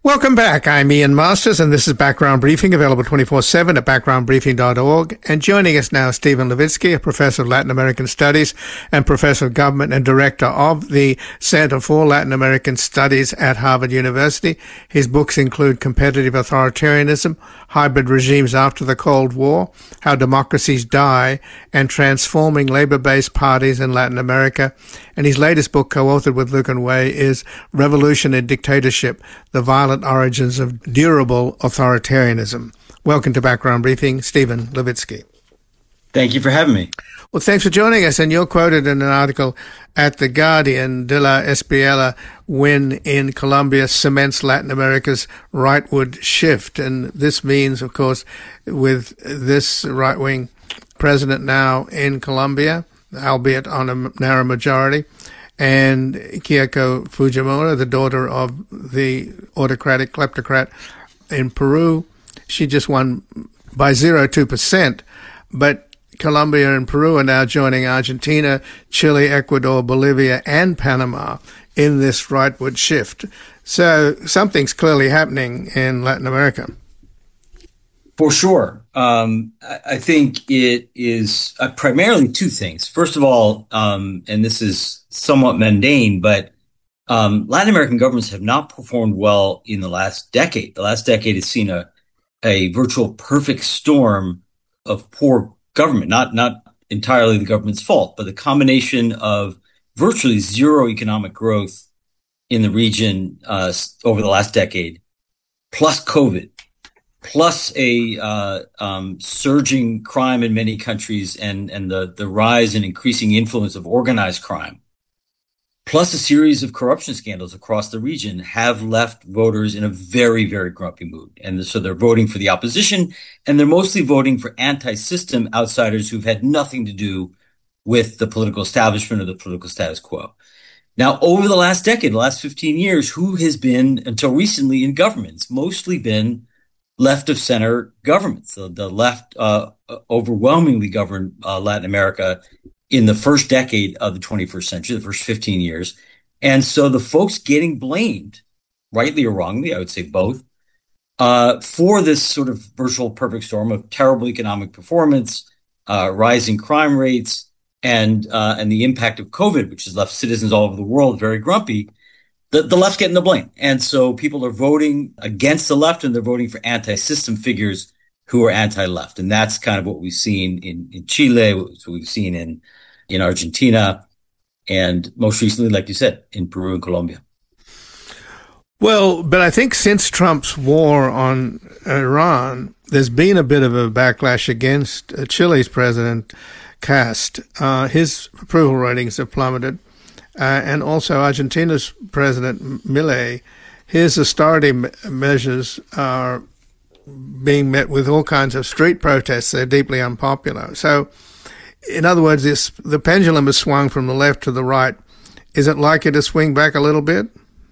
Welcome back. I'm Ian Masters, and this is Background Briefing, available 24/7 at backgroundbriefing.org. And joining us now, Stephen Levitsky, a professor of Latin American Studies and professor of government and director of the Center for Latin American Studies at Harvard University. His books include Competitive Authoritarianism, Hybrid Regimes After the Cold War, How Democracies Die, and Transforming Labor-Based Parties in Latin America. And his latest book, co-authored with Lucan Way, is Revolution and Dictatorship, The Violent Origins of Durable Authoritarianism. Welcome to Background Briefing, Stephen Levitsky. Thank you for having me. Well, thanks for joining us. And you're quoted in an article at The Guardian, De La Espriella win in Colombia cements Latin America's rightward shift. And this means, of course, with this right-wing president now in Colombia, albeit on a narrow majority, and Keiko Fujimori, the daughter of the autocratic kleptocrat in Peru, she just won by 0.2%. But Colombia and Peru are now joining Argentina, Chile, Ecuador, Bolivia, and Panama in this rightward shift. So something's clearly happening in Latin America. For sure. I think it is primarily two things. First of all, and this is somewhat mundane, but Latin American governments have not performed well in the last decade. The last decade has seen a virtual perfect storm of poor government, not entirely the government's fault, but the combination of virtually zero economic growth in the region over the last decade, plus COVID, plus a surging crime in many countries and the rise and increasing influence of organized crime, plus a series of corruption scandals across the region, have left voters in a very, very grumpy mood. And so they're voting for the opposition, and they're mostly voting for anti-system outsiders who've had nothing to do with the political establishment or the political status quo. Now, over the last decade, the last 15 years, who has been, until recently, in government? It's mostly been left of center governments. The left overwhelmingly governed Latin America in the first decade of the 21st century, the first 15 years. And so the folks getting blamed, rightly or wrongly, I would say both, for this sort of virtual perfect storm of terrible economic performance, rising crime rates, and the impact of COVID, which has left citizens all over the world very grumpy, the left's getting the blame. And so people are voting against the left, and they're voting for anti-system figures who are anti-left. And that's kind of what we've seen in Chile, what we've seen in Argentina, and most recently, like you said, in Peru and Colombia. Well, but I think since Trump's war on Iran, there's been a bit of a backlash against Chile's president, Kast. His approval ratings have plummeted. And also Argentina's president, Milei, his austerity measures are being met with all kinds of street protests. They're deeply unpopular. So, in other words, the pendulum has swung from the left to the right. Is it likely to swing back a little bit?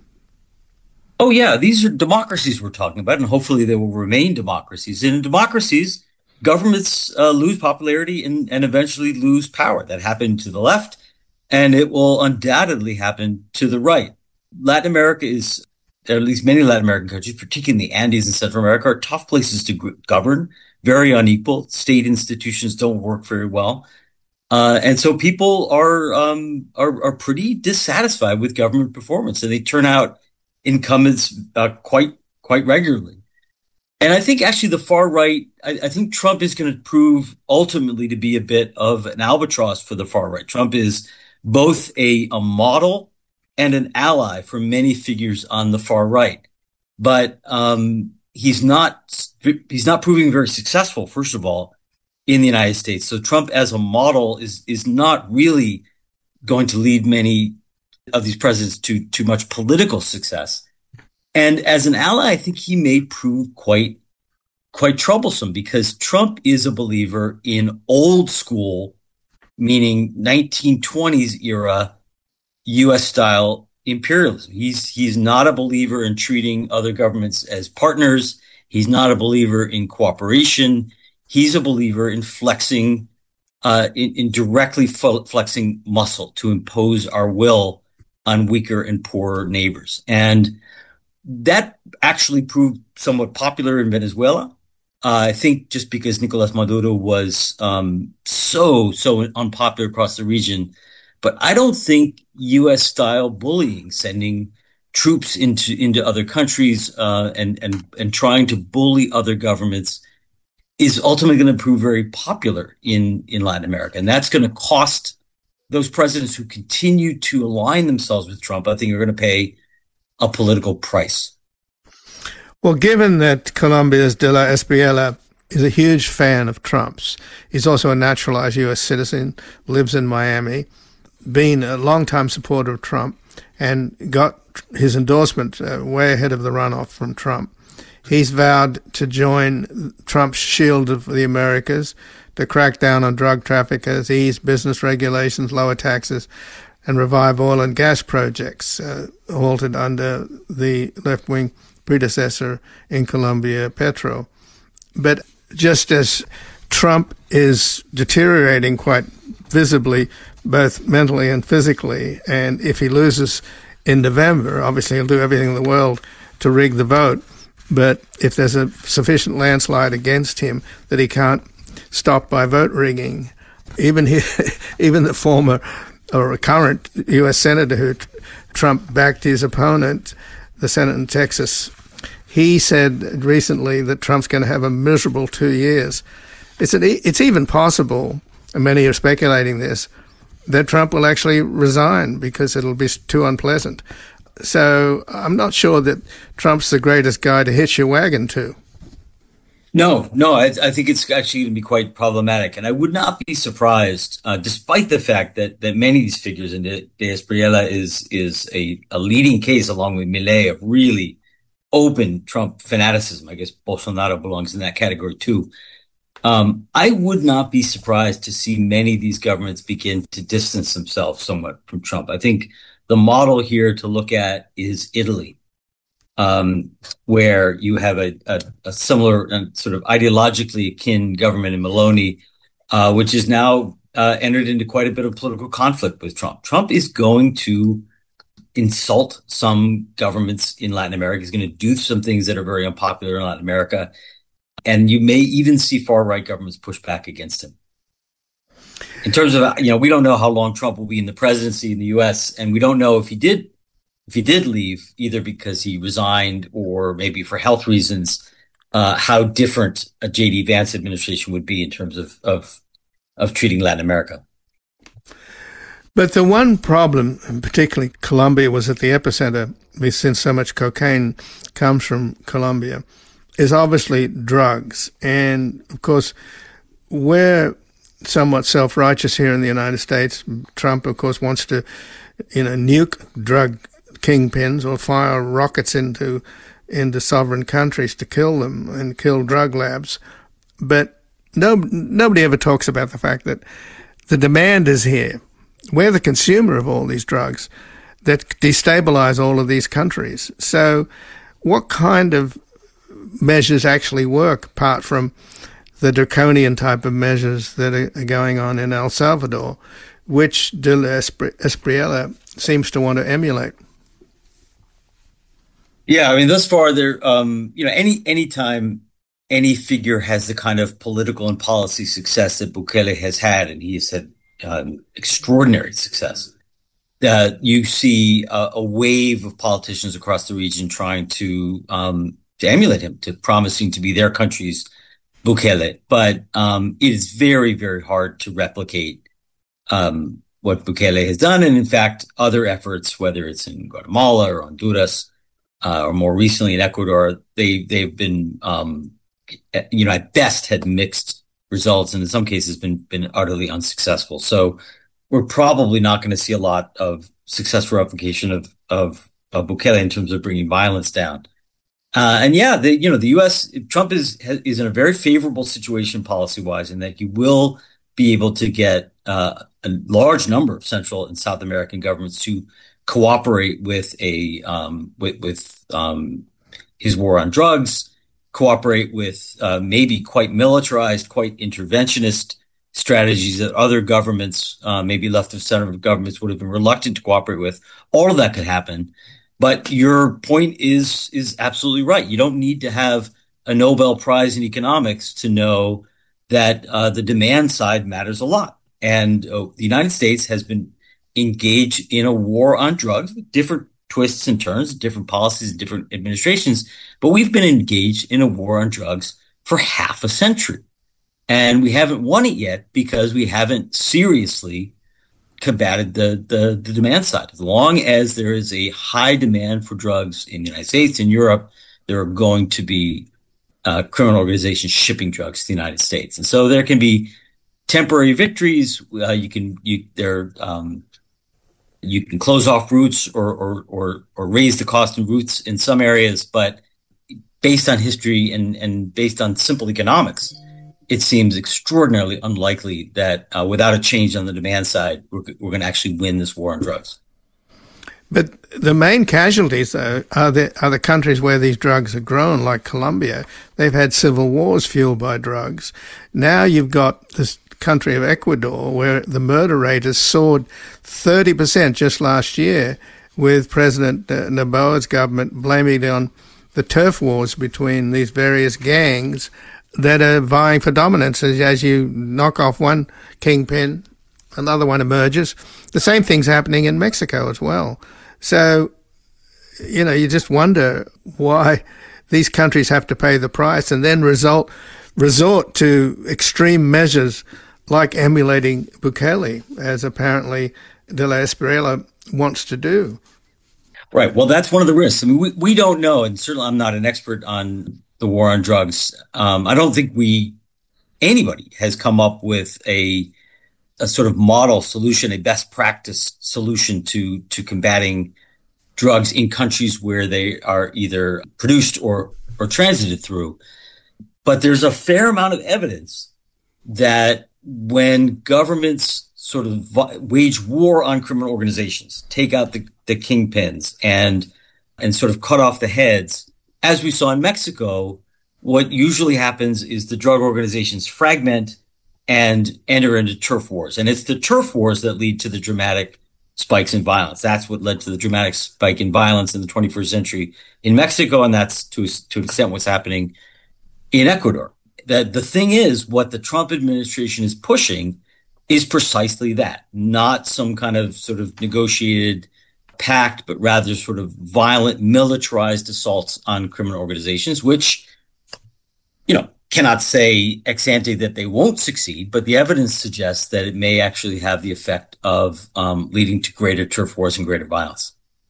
Oh, yeah. These are democracies we're talking about, and hopefully they will remain democracies. And in democracies, governments lose popularity and eventually lose power. That happened to the left, and it will undoubtedly happen to the right. Latin America is, or at least many Latin American countries, particularly in the Andes and Central America, are tough places to govern, very unequal. State institutions don't work very well. And so people are pretty dissatisfied with government performance, and they turn out incumbents quite regularly. And I think actually the far right, I think Trump is going to prove ultimately to be a bit of an albatross for the far right. Trump is both a model and an ally for many figures on the far right. But he's not proving very successful, first of all, in the United States. So Trump as a model is not really going to lead many of these presidents to much political success. And as an ally, I think he may prove quite troublesome, because Trump is a believer in old school, meaning 1920s era U.S. style imperialism. He's not a believer in treating other governments as partners. He's not a believer in cooperation. He's a believer in flexing, in directly flexing muscle to impose our will on weaker and poorer neighbors. And that actually proved somewhat popular in Venezuela. I think just because Nicolas Maduro was so unpopular across the region, but I don't think U.S. style bullying, sending troops into other countries and trying to bully other governments, is ultimately going to prove very popular in Latin America, and that's going to cost those presidents who continue to align themselves with Trump. I think are going to pay a political price. Well, given that Colombia's De La Espriella is a huge fan of Trump's, he's also a naturalized U.S. citizen, lives in Miami, been a longtime supporter of Trump, and got his endorsement way ahead of the runoff from Trump. He's vowed to join Trump's Shield of the Americas, to crack down on drug traffickers, ease business regulations, lower taxes, and revive oil and gas projects halted under the left-wing predecessor in Colombia, Petro. But just as Trump is deteriorating quite visibly, both mentally and physically, and if he loses in November, obviously he'll do everything in the world to rig the vote, but if there's a sufficient landslide against him that he can't stop by vote rigging, even the former or current U.S. senator who Trump backed his opponent, the senator in Texas, he said recently that Trump's going to have a miserable 2 years. It's even possible, and many are speculating this, that Trump will actually resign because it'll be too unpleasant. So I'm not sure that Trump's the greatest guy to hitch your wagon to. No, I think it's actually going to be quite problematic. And I would not be surprised, despite the fact that many of these figures, and De Espriella is a leading case along with Milei of really open Trump fanaticism. I guess Bolsonaro belongs in that category too. I would not be surprised to see many of these governments begin to distance themselves somewhat from Trump. I think the model here to look at is Italy, where you have a similar and sort of ideologically akin government in Meloni, which is now entered into quite a bit of political conflict with Trump. Trump is going to insult some governments in Latin America. He's going to do some things that are very unpopular in Latin America. And you may even see far-right governments push back against him. In terms of, we don't know how long Trump will be in the presidency in the U.S., and we don't know if he did leave, either because he resigned or maybe for health reasons, how different a J.D. Vance administration would be in terms of treating Latin America. But the one problem, and particularly Colombia was at the epicenter, since so much cocaine comes from Colombia, is obviously drugs. And, of course, we're somewhat self-righteous here in the United States. Trump, of course, wants to, nuke drug kingpins or fire rockets into sovereign countries to kill them and kill drug labs. But nobody ever talks about the fact that the demand is here. We're the consumer of all these drugs that destabilize all of these countries. So what kind of measures actually work apart from the draconian type of measures that are going on in El Salvador, which De La Espriella seems to want to emulate? Yeah, I mean, thus far, there, any time any figure has the kind of political and policy success that Bukele has had, and he has had extraordinary success, you see a wave of politicians across the region trying to emulate him, to promising to be their country's Bukele. But it is very, very hard to replicate what Bukele has done. And in fact, other efforts, whether it's in Guatemala or Honduras, or more recently in Ecuador, they've been, at best had mixed results, and in some cases been utterly unsuccessful. So we're probably not going to see a lot of successful replication of Bukele in terms of bringing violence down. The U.S. Trump is in a very favorable situation policy-wise, in that you will be able to get a large number of Central and South American governments to cooperate with his war on drugs, cooperate with maybe quite militarized, quite interventionist strategies that other governments, maybe left of center governments, would have been reluctant to cooperate with. All of that could happen. But your point is absolutely right. You don't need to have a Nobel Prize in economics to know that the demand side matters a lot. And the United States has been engaged in a war on drugs with different twists and turns, different policies, different administrations. But we've been engaged in a war on drugs for half a century. And we haven't won it yet because we haven't seriously combated the demand side. As long as there is a high demand for drugs in the United States and Europe, there are going to be criminal organizations shipping drugs to the United States. And so there can be temporary victories. You can close off routes or raise the cost of routes in some areas, but based on history and based on simple economics, it seems extraordinarily unlikely that without a change on the demand side, we're going to actually win this war on drugs. But the main casualties, though, are the countries where these drugs are grown, like Colombia. They've had civil wars fueled by drugs. Now you've got this country of Ecuador, where the murder rate has soared 30% just last year, with President Noboa's government blaming it on the turf wars between these various gangs that are vying for dominance. As you knock off one kingpin, another one emerges. The same thing's happening in Mexico as well. So, you just wonder why these countries have to pay the price and then resort to extreme measures like emulating Bukele, as apparently De La Espriella wants to do. Right. Well, that's one of the risks. I mean, we don't know, and certainly I'm not an expert on the war on drugs. I don't think anybody has come up with a sort of model solution, a best practice solution to combating drugs in countries where they are either produced or transited through. But there's a fair amount of evidence that when governments sort of wage war on criminal organizations, take out the kingpins and sort of cut off the heads, as we saw in Mexico, what usually happens is the drug organizations fragment and enter into turf wars. And it's the turf wars that lead to the dramatic spikes in violence. That's what led to the dramatic spike in violence in the 21st century in Mexico. And that's to an extent what's happening in Ecuador. The thing is, what the Trump administration is pushing is precisely that, not some kind of sort of negotiated pact, but rather sort of violent, militarized assaults on criminal organizations, which, cannot say ex ante that they won't succeed, but the evidence suggests that it may actually have the effect of leading to greater turf wars and greater violence.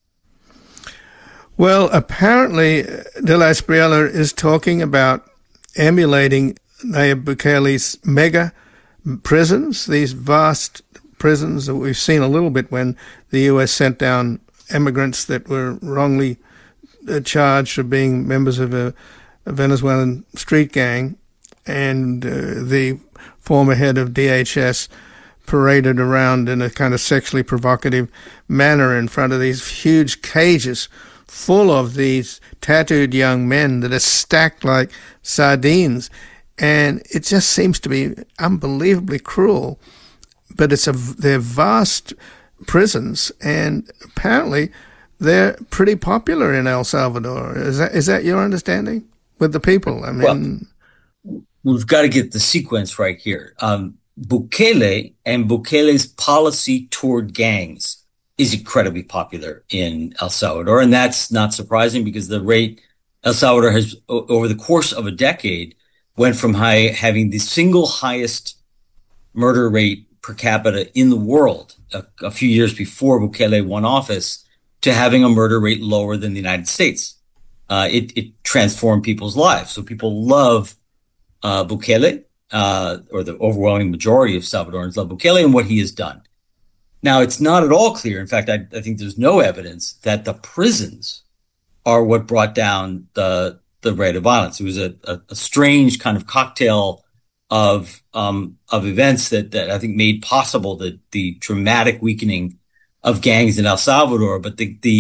Well, apparently, De La Espriella is talking about emulating Nayib Bukele's mega prisons, these vast prisons that we've seen a little bit when the U.S. sent down immigrants that were wrongly charged of being members of a Venezuelan street gang, and the former head of DHS paraded around in a kind of sexually provocative manner in front of these huge cages full of these tattooed young men that are stacked like sardines. And it just seems to be unbelievably cruel. But they're vast prisons, and apparently they're pretty popular in El Salvador. Is that your understanding with the people? I mean, well, we've got to get the sequence right here. Bukele and Bukele's policy toward gangs is incredibly popular in El Salvador, and that's not surprising because El Salvador has, over the course of a decade, went from having the single highest murder rate per capita in the world a few years before Bukele won office to having a murder rate lower than the United States. It transformed people's lives. So people love Bukele, or the overwhelming majority of Salvadorans love Bukele and what he has done. Now, it's not at all clear. In fact, I think there's no evidence that the prisons are what brought down the rate of violence. It was a strange kind of cocktail of events that I think made possible the dramatic weakening of gangs in El Salvador. But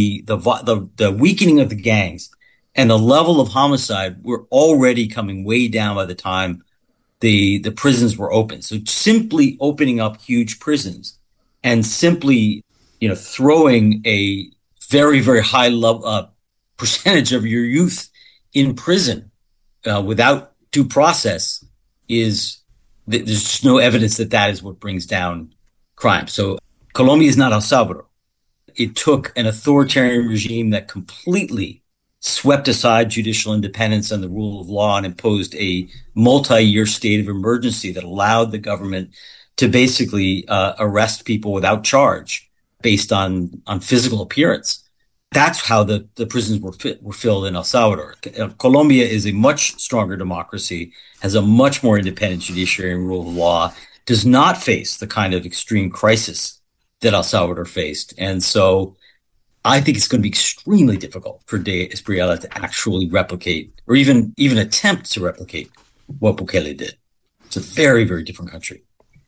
the weakening of the gangs and the level of homicide were already coming way down by the time the prisons were open. So simply opening up huge prisons and simply, throwing a very, very high level percentage of your youth in prison without due process there's just no evidence that that is what brings down crime. So Colombia is not El Salvador. It took an authoritarian regime that completely swept aside judicial independence and the rule of law and imposed a multi-year state of emergency that allowed the government to basically arrest people without charge based on physical appearance. That's how the prisons were filled in El Salvador. Colombia is a much stronger democracy, has a much more independent judiciary and rule of law, does not face the kind of extreme crisis that El Salvador faced. And so I think it's going to be extremely difficult for de Espriella to actually replicate or even attempt to replicate what Bukele did. It's a very, very different country.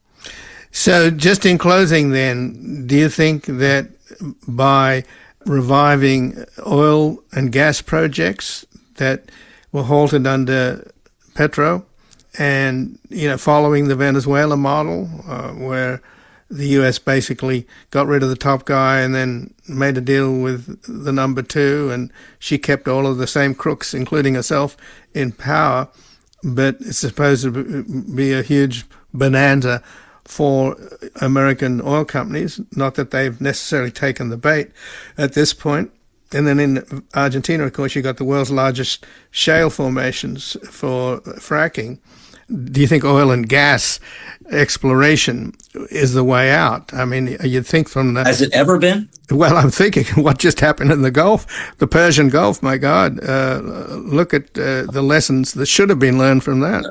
So just in closing then, do you think that by reviving oil and gas projects that were halted under Petro and, following the Venezuela model where the U.S. basically got rid of the top guy and then made a deal with the number two, and she kept all of the same crooks, including herself, in power, but it's supposed to be a huge bonanza for American oil companies, not that they've necessarily taken the bait at this point. And then in Argentina, of course, you got the world's largest shale formations for fracking. Do you think oil and gas exploration is the way out? I mean, you'd think from the... Has it ever been? Well, I'm thinking what just happened in the Gulf, the Persian Gulf, my God. Look at the lessons that should have been learned from that.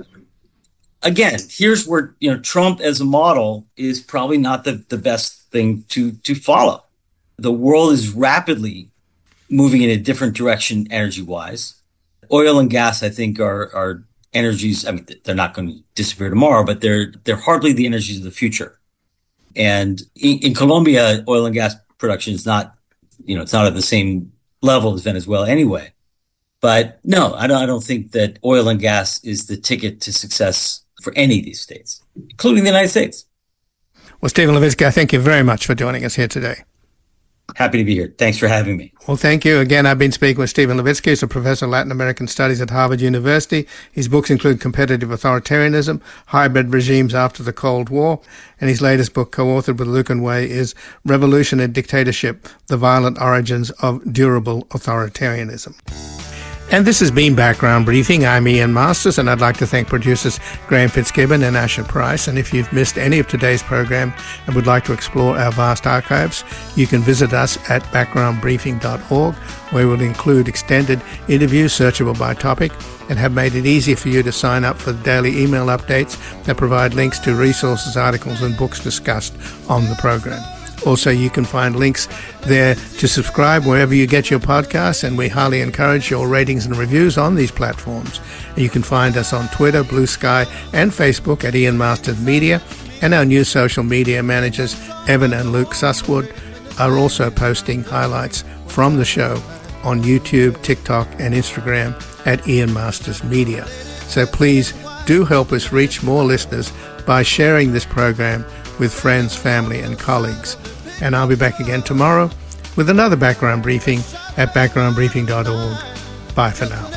Again, here's where, Trump as a model is probably not the best thing to follow. The world is rapidly moving in a different direction energy-wise. Oil and gas, I think, are energies. I mean, they're not going to disappear tomorrow, but they're hardly the energies of the future. And in Colombia, oil and gas production is not, it's not at the same level as Venezuela anyway. But no, I don't think that oil and gas is the ticket to success for any of these states, including the United States. Well, Stephen Levitsky, I thank you very much for joining us here today. Happy to be here. Thanks for having me. Well, thank you. Again, I've been speaking with Stephen Levitsky. He's a professor of Latin American Studies at Harvard University. His books include Competitive Authoritarianism, Hybrid Regimes After the Cold War, and his latest book, co-authored with Lucan Way, is Revolution and Dictatorship, The Violent Origins of Durable Authoritarianism. And this has been Background Briefing. I'm Ian Masters, and I'd like to thank producers Graham Fitzgibbon and Asher Price. And if you've missed any of today's program and would like to explore our vast archives, you can visit us at backgroundbriefing.org, where we'll include extended interviews searchable by topic and have made it easy for you to sign up for the daily email updates that provide links to resources, articles, and books discussed on the program. Also, you can find links there to subscribe wherever you get your podcasts, and we highly encourage your ratings and reviews on these platforms. And you can find us on Twitter, Blue Sky, and Facebook at Ian Masters Media, and our new social media managers, Evan and Luke Susswood, are also posting highlights from the show on YouTube, TikTok, and Instagram at Ian Masters Media. So please do help us reach more listeners by sharing this program with friends, family, and colleagues. And I'll be back again tomorrow with another Background Briefing at backgroundbriefing.org. Bye for now.